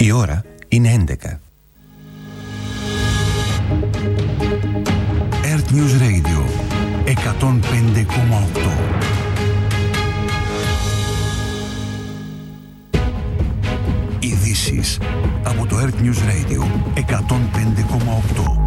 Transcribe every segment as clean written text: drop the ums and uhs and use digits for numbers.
Η ώρα είναι 11. Earth News Radio 105,8. Ειδήσεις από το Earth News Radio 105,8.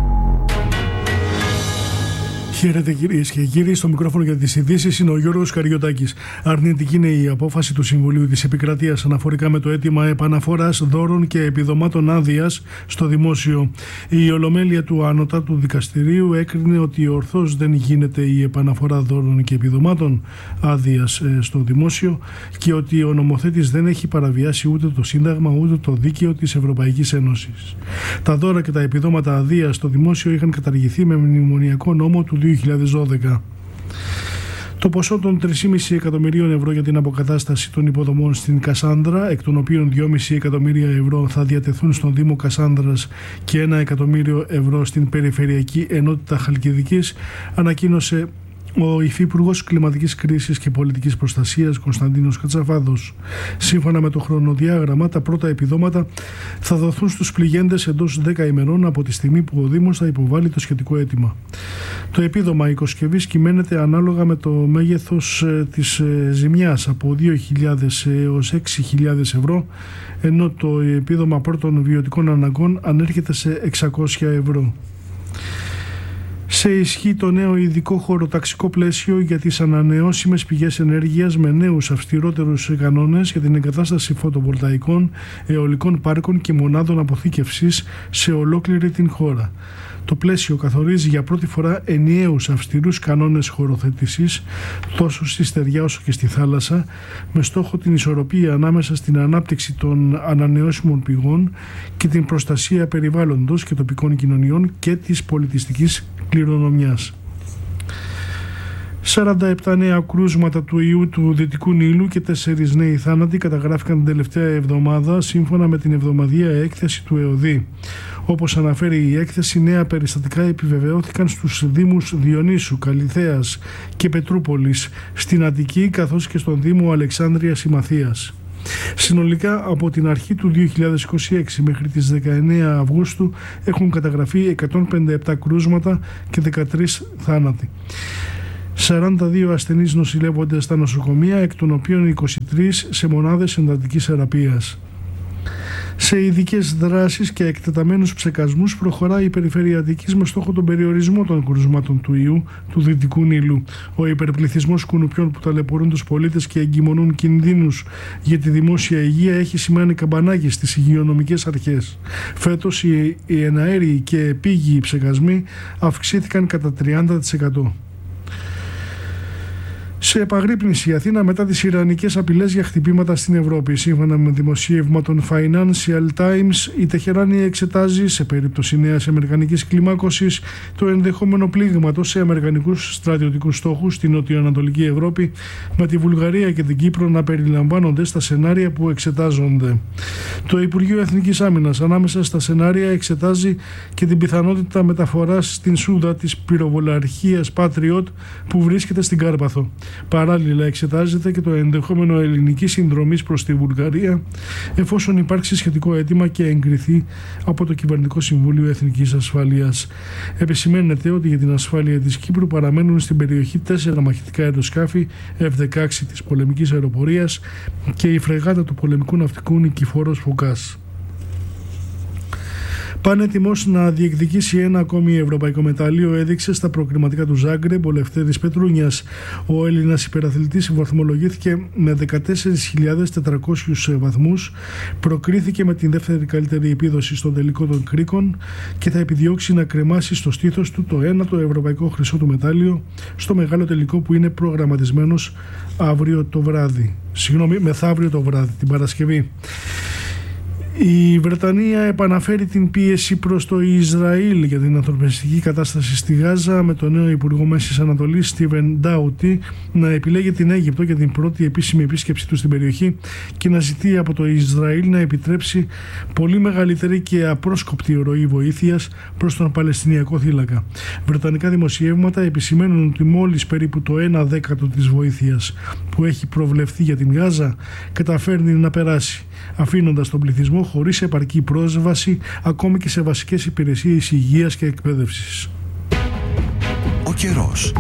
Χαίρετε κυρίες και κύριοι, στο μικρόφωνο για τις ειδήσεις είναι ο Γιώργος Καριωτάκης. Αρνητική είναι η απόφαση του Συμβουλίου της Επικρατείας αναφορικά με το αίτημα επαναφοράς δώρων και επιδομάτων άδειας στο δημόσιο. Η Ολομέλεια του Ανώτατου Δικαστηρίου έκρινε ότι ορθώς δεν γίνεται η επαναφορά δώρων και επιδομάτων άδειας στο δημόσιο και ότι ο νομοθέτης δεν έχει παραβιάσει ούτε το Σύνταγμα ούτε το Δίκαιο της Ευρωπαϊκής Ένωσης. Τα δώρα και τα επιδόματα αδείας στο δημόσιο είχαν καταργηθεί με μνημονιακό νόμο του 2012. Το ποσό των 3,5 εκατομμυρίων ευρώ για την αποκατάσταση των υποδομών στην Κασάνδρα, εκ των οποίων 2,5 εκατομμύρια ευρώ θα διατεθούν στον Δήμο Κασάνδρας και 1 εκατομμύριο ευρώ στην Περιφερειακή Ενότητα Χαλκιδικής, ανακοίνωσε ο Υφυπουργός Κλιματικής Κρίσης και Πολιτικής Προστασίας Κωνσταντίνος Κατσαφάδος. Σύμφωνα με το χρονοδιάγραμμα, τα πρώτα επιδόματα θα δοθούν στους πληγέντες εντός 10 ημερών από τη στιγμή που ο Δήμος θα υποβάλει το σχετικό αίτημα. Το επίδομα οικοσκευής κυμαίνεται ανάλογα με το μέγεθος της ζημιάς από 2.000 έως 6.000 ευρώ, ενώ το επίδομα πρώτων βιωτικών αναγκών ανέρχεται σε 600 ευρώ. Σε ισχύ το νέο ειδικό χωροταξικό πλαίσιο για τις ανανεώσιμες πηγές ενέργειας με νέους αυστηρότερους κανόνες για την εγκατάσταση φωτοβολταϊκών, αιωλικών πάρκων και μονάδων αποθήκευσης σε ολόκληρη την χώρα. Το πλαίσιο καθορίζει για πρώτη φορά ενιαίους αυστηρούς κανόνες χωροθέτησης τόσο στη στεριά όσο και στη θάλασσα, με στόχο την ισορροπία ανάμεσα στην ανάπτυξη των ανανεώσιμων πηγών και την προστασία περιβάλλοντος και τοπικών κοινωνιών και της πολιτιστικής κληρονομιάς. 47 νέα κρούσματα του ιού του Δυτικού Νείλου και 4 νέοι θάνατοι καταγράφηκαν την τελευταία εβδομάδα, σύμφωνα με την εβδομαδιαία έκθεση του ΕΟΔΗ. Όπως αναφέρει η έκθεση, νέα περιστατικά επιβεβαιώθηκαν στους Δήμους Διονύσου, Καλιθέας και Πετρούπολης στην Αττική, καθώς και στον Δήμο Αλεξάνδρειας Ημαθίας. Συνολικά από την αρχή του 2026 μέχρι τις 19 Αυγούστου έχουν καταγραφεί 157 κρούσματα και 13 θάνατοι. 42 ασθενείς νοσηλεύονται στα νοσοκομεία, εκ των οποίων 23 σε μονάδες εντατικής θεραπείας. Σε ειδικές δράσεις και εκτεταμένους ψεκασμούς προχωράει η Περιφέρεια Αττικής με στόχο τον περιορισμό των κρούσματων του ιού του Δυτικού Νείλου. Ο υπερπληθυσμός κουνουπιών που ταλαιπωρούν τους πολίτες και εγκυμονούν κινδύνους για τη δημόσια υγεία έχει σημάνει καμπανάκι στις υγειονομικές αρχές. Φέτος οι εναέριοι και επίγειοι ψεκασμοί αυξήθηκαν κατά 30%. Σε επαγρύπνηση η Αθήνα μετά τις ιρανικές απειλές για χτυπήματα στην Ευρώπη. Σύμφωνα με δημοσίευμα των Financial Times, η Τεχεράνη εξετάζει σε περίπτωση νέας αμερικανικής κλιμάκωσης το ενδεχόμενο πλήγματος σε αμερικανικούς στρατιωτικούς στόχους στην νοτιοανατολική Ευρώπη, με τη Βουλγαρία και την Κύπρο να περιλαμβάνονται στα σενάρια που εξετάζονται. Το Υπουργείο Εθνικής Άμυνας ανάμεσα στα σενάρια εξετάζει και την πιθανότητα μεταφοράς στην Σούδα της πυροβολαρχίας Patriot που βρίσκεται στην Κάρπαθο. Παράλληλα εξετάζεται και το ενδεχόμενο ελληνικής συνδρομής προς τη Βουλγαρία, εφόσον υπάρξει σχετικό αίτημα και εγκριθεί από το Κυβερνητικό Συμβούλιο Εθνικής Ασφαλείας. Επισημαίνεται ότι για την ασφάλεια της Κύπρου παραμένουν στην περιοχή 4 μαχητικά αεροσκάφη F-16 της πολεμικής αεροπορίας και η φρεγάτα του πολεμικού ναυτικού Νικηφόρος Φωκάς. Πανέτοιμος να διεκδικήσει ένα ακόμη ευρωπαϊκό μετάλλιο έδειξε στα προκριματικά του Ζάγκρεμπ ο Λευτέρης Πετρούνιας. Ο Έλληνας υπεραθλητής βαθμολογήθηκε με 14.400 βαθμούς, προκρίθηκε με την δεύτερη καλύτερη επίδοση στον τελικό των κρίκων και θα επιδιώξει να κρεμάσει στο στήθος του το 1ο ευρωπαϊκό χρυσό του μετάλλιο στο μεγάλο τελικό που είναι προγραμματισμένος μεθαύριο το βράδυ, την Παρασκευή. Η Βρετανία επαναφέρει την πίεση προς το Ισραήλ για την ανθρωπιστική κατάσταση στη Γάζα, με τον νέο Υπουργό Μέσης Ανατολής Στίβεν Ντάουτι να επιλέγει την Αίγυπτο για την πρώτη επίσημη επίσκεψη του στην περιοχή και να ζητεί από το Ισραήλ να επιτρέψει πολύ μεγαλύτερη και απρόσκοπτη ροή βοήθειας προς τον Παλαιστινιακό θύλακα. Βρετανικά δημοσιεύματα επισημαίνουν ότι μόλις περίπου το 1/10 της βοήθειας που έχει προβλεφθεί για την Γάζα καταφέρνει να περάσει, αφήνοντας τον πληθυσμό χωρίς επαρκή πρόσβαση ακόμη και σε βασικές υπηρεσίες υγείας και εκπαίδευσης. Ο καιρός.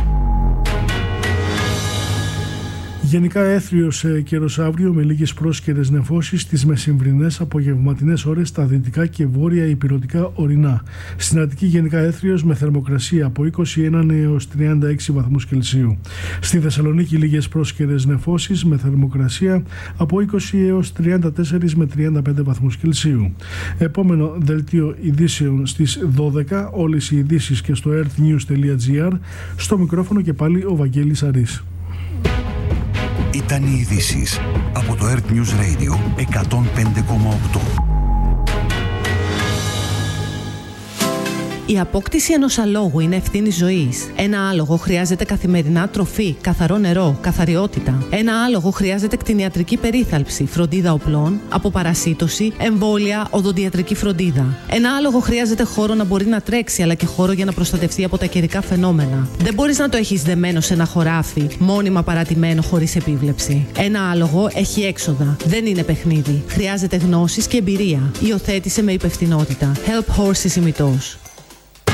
Γενικά έθριος καιρός αύριο με λίγες πρόσκαιρες νεφώσεις στις μεσημβρινές απογευματινές ώρες στα δυτικά και βόρεια ηπειρωτικά ορεινά. Στην Αττική γενικά έθριος με θερμοκρασία από 21 έως 36 βαθμούς Κελσίου. Στη Θεσσαλονίκη λίγες πρόσκαιρες νεφώσεις με θερμοκρασία από 20 έως 34 με 35 βαθμούς Κελσίου. Επόμενο δελτίο ειδήσεων στις 12, όλες οι ειδήσεις και στο earthnews.gr. Στο μικρόφωνο και πάλι ο Βαγγέλης Αρής. Ήταν οι ειδήσεις από το Earth News Radio 105,8. Η απόκτηση ενός αλόγου είναι ευθύνη ζωής. Ένα άλογο χρειάζεται καθημερινά τροφή, καθαρό νερό, καθαριότητα. Ένα άλογο χρειάζεται κτηνιατρική περίθαλψη, φροντίδα οπλών, αποπαρασίτωση, εμβόλια, οδοντιατρική φροντίδα. Ένα άλογο χρειάζεται χώρο να μπορεί να τρέξει, αλλά και χώρο για να προστατευτεί από τα καιρικά φαινόμενα. Δεν μπορείς να το έχεις δεμένο σε ένα χωράφι, μόνιμα παρατημένο χωρίς επίβλεψη. Ένα άλογο έχει έξοδα. Δεν είναι παιχνίδι. Χρειάζεται γνώσεις και εμπειρία. Υιοθέτησε με υπευθυνότητα. Help Horses ημιτός.